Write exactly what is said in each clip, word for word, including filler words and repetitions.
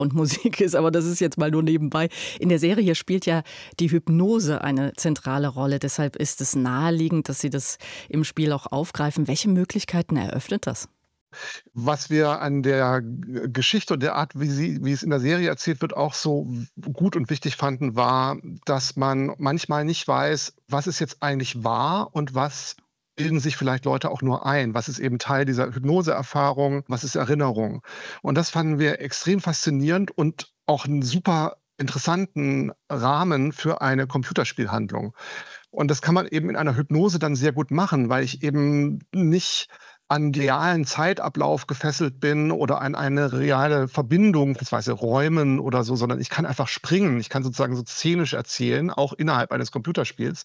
und Musik ist, aber das ist jetzt mal nur nebenbei. In der Serie spielt ja die Hypnose eine zentrale Rolle. Deshalb ist es naheliegend, dass Sie das im Spiel auch aufgreifen. Welche Möglichkeiten eröffnet das? Was wir an der G Geschichte und der Art, wie sie wie es in der Serie erzählt wird, auch so w gut und wichtig fanden, war, dass man manchmal nicht weiß, was ist jetzt eigentlich wahr und was bilden sich vielleicht Leute auch nur ein? Was ist eben Teil dieser Hypnoseerfahrung? Was ist Erinnerung? Und das fanden wir extrem faszinierend und auch 'n super interessanten Rahmen für eine Computerspielhandlung. Und das kann man eben in einer Hypnose dann sehr gut machen, weil ich eben nicht an realen Zeitablauf gefesselt bin oder an eine reale Verbindung, beispielsweise Räumen oder so, sondern ich kann einfach springen. Ich kann sozusagen so szenisch erzählen, auch innerhalb eines Computerspiels.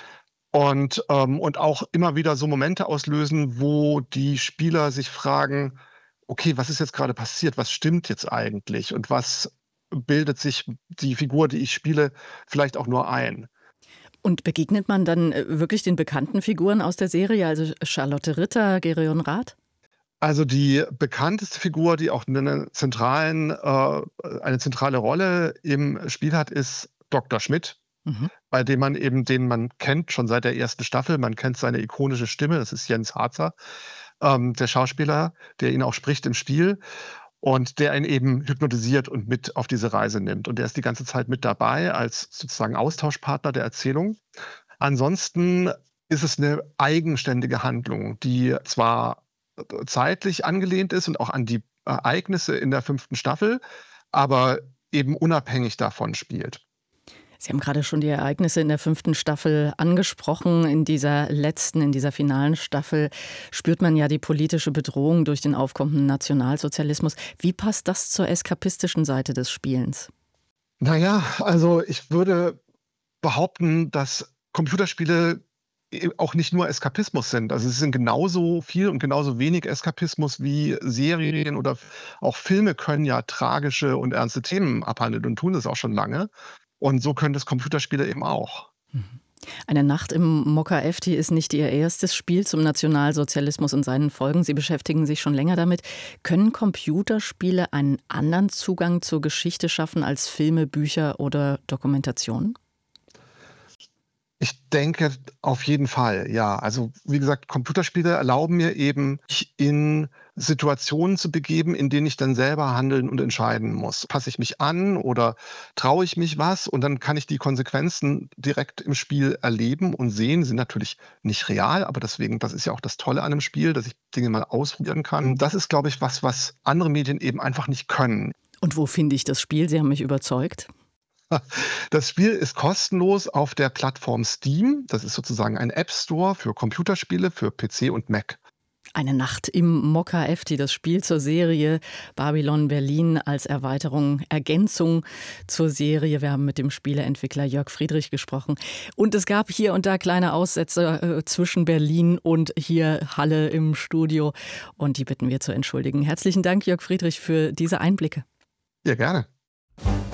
Und, ähm und auch immer wieder so Momente auslösen, wo die Spieler sich fragen: „Okay, was ist jetzt grade passiert? Was stimmt jetzt eigentlich? Und was bildet sich die Figur, die ich spiele, vielleicht auch nur ein?“ Und begegnet man dann, äh, wirklich den bekannten Figuren aus der Serie, also Charlotte Ritter, Gereon Rath? Also, die bekannteste Figur, die auch 'nen zentralen äh, eine zentrale Rolle im Spiel hat, ist Doktor Schmidt, Mhm. bei dem man eben den man kennt schon seit der ersten Staffel. Man kennt seine ikonische Stimme, das ist Jens Harzer, ähm, der Schauspieler, der ihn auch spricht im Spiel und der ihn eben hypnotisiert und mit auf diese Reise nimmt. Und der ist die ganze Zeit mit dabei als sozusagen Austauschpartner der Erzählung. Ansonsten ist es 'ne eigenständige Handlung, die zwar zeitlich angelehnt ist und auch an die Ereignisse in der fünften Staffel, aber eben unabhängig davon spielt. Sie haben grade schon die Ereignisse in der fünften Staffel angesprochen. In dieser letzten in dieser finalen Staffel spürt man ja die politische Bedrohung durch den aufkommenden Nationalsozialismus. Wie passt das zur eskapistischen Seite des Spielens? Na ja, also, ich würde behaupten, dass Computerspiele e auch nicht nur Eskapismus sind. Also, sie sind genauso viel und genauso wenig Eskapismus wie Serien oder auch Filme können ja tragische und ernste Themen abhandeln und tun das auch schon lange. Und so können das Computerspiele eben auch. Mhm. Eine Nacht im Mokka Efti ist nicht Ihr erstes Spiel zum Nationalsozialismus und seinen Folgen. Sie beschäftigen sich schon länger damit. Können Computerspiele einen anderen Zugang zur Geschichte schaffen als Filme, Bücher oder Dokumentationen? Ich denke auf jeden Fall, ja. Also, wie gesagt, Computerspiele erlauben mir eben, mich in Situationen zu begeben, in denen ich dann selber handeln und entscheiden muss. Passe ich mich an oder traue ich mich was? Und dann kann ich die Konsequenzen direkt im Spiel erleben und sehen. Sind natürlich nicht real, aber deswegen das ist ja auch das Tolle an 'nem Spiel, dass ich Dinge mal ausprobieren kann. Das ist, glaube ich, was, was andere Medien eben einfach nicht können. Und wo finde ich das Spiel? Sie haben mich überzeugt. Das Spiel ist kostenlos auf der Plattform Steam. Das ist sozusagen ein App Store für Computerspiele für P C und Mac. Eine Nacht im Mokka Efti, das Spiel zur Serie Babylon Berlin als Erweiterung, Ergänzung zur Serie. Wir haben mit dem Spieleentwickler Jörg Friedrich gesprochen. Und es gab hier und da kleine Aussetzer äh, zwischen Berlin und hier Halle im Studio. Und die bitten wir zu entschuldigen. Herzlichen Dank, Jörg Friedrich, für diese Einblicke. Ja, gerne.